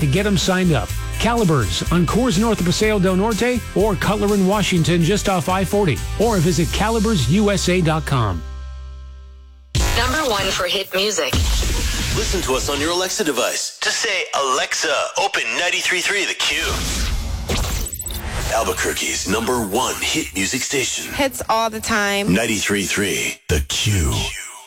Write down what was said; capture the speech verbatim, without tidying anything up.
to get them signed up. Calibers on Coors North of Paseo del Norte or Cutler in Washington just off I forty. Or visit calibers u s a dot com. Number one for hit music. Listen to us on your Alexa device. Just say, Alexa, open ninety-three point three The Q. Albuquerque's number one hit music station. Hits all the time. ninety-three point three The Q.